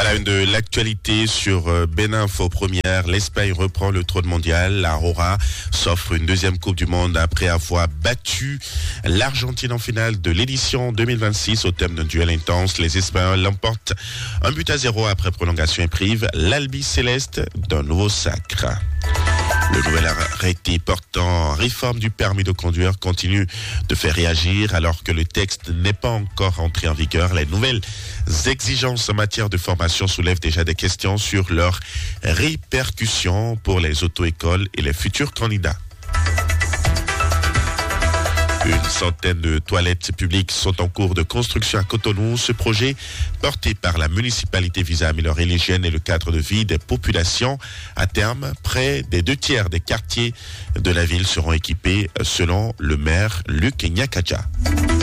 la une de l'actualité sur Bénin Info Première, l'Espagne reprend le trône mondial. La Roja s'offre une deuxième Coupe du Monde après avoir battu l'Argentine en finale de l'édition 2026 au thème d'un duel intense. Les Espagnols l'emportent 1-0 après prolongation et privent l'Albi Céleste d'un nouveau sacre. Le nouvel arrêté portant réforme du permis de conduire continue de faire réagir alors que le texte n'est pas encore entré en vigueur. Les nouvelles exigences en matière de formation soulèvent déjà des questions sur leurs répercussions pour les auto-écoles et les futurs candidats. Une centaine de toilettes publiques sont en cours de construction à Cotonou. Ce projet, porté par la municipalité, vise à améliorer l'hygiène et le cadre de vie des populations. À terme, près des 2/3 des quartiers de la ville seront équipés, selon le maire Luc Nyakaja.